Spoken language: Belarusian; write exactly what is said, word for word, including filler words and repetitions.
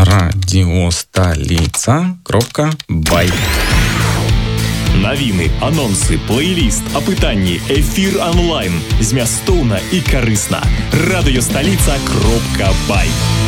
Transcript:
радіосталіца кропка бай. Навіны, анонсы, плейліст, апытанні, эфір онлайн. Змястоўна і карысна. радыёсталіца кропка бай.